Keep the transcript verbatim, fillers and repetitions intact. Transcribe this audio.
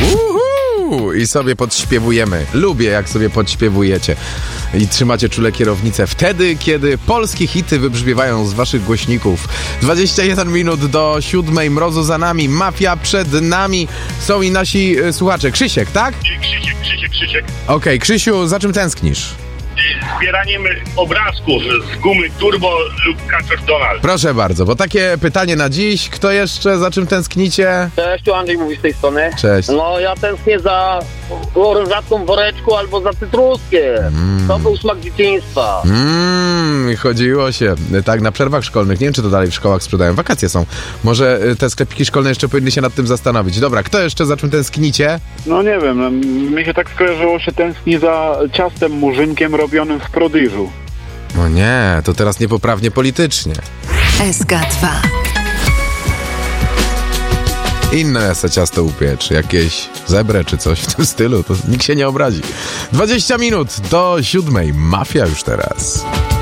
Uhu! I sobie podśpiewujemy. Lubię, jak sobie podśpiewujecie i trzymacie czule kierownicę wtedy, kiedy polskie hity wybrzmiewają z waszych głośników. dwadzieścia jeden minut do siódmej, mrozu za nami, mafia przed nami. Są i nasi y, słuchacze. Krzysiek, tak? Krzysiek, Krzysiek, Krzysiek. Okej, okay, Krzysiu, za czym tęsknisz? Zbieraniem obrazków z gumy Turbo lub Kaczor Donald. Proszę bardzo, bo takie pytanie na dziś. Kto jeszcze, za czym tęsknicie? Cześć, tu Andrzej mówi z tej strony. Cześć. No ja tęsknię za orężatką w woreczku albo za cytruskiem. Mm. To był smak dzieciństwa. Mmm, chodziło się tak na przerwach szkolnych. Nie wiem, czy to dalej w szkołach sprzedają. Wakacje są. Może te sklepiki szkolne jeszcze powinny się nad tym zastanowić. Dobra, kto jeszcze, za czym tęsknicie? No nie wiem, no, mi się tak skojarzyło, się tęskni za ciastem murzynkiem robionym w Prodyżu. No nie, to teraz niepoprawnie politycznie. S K dwa. Inne se ciasto upiecz, jakieś zebrę czy coś w tym stylu, to nikt się nie obrazi. dwadzieścia minut do siódmej, mafia już teraz.